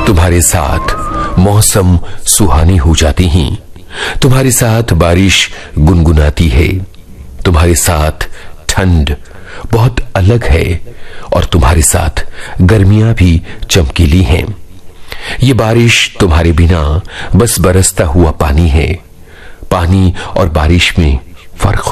तुम्हारे साथ मौसम सुहानी हो जाती हैं। तुम्हारे साथ बारिश गुनगुनाती है। तुम्हारे साथ ठंड बहुत अलग है और तुम्हारे साथ गर्मियां भी चमकीली हैं। ये बारिश तुम्हारे बिना बस बरसता हुआ पानी है। पानी और बारिश में फर्क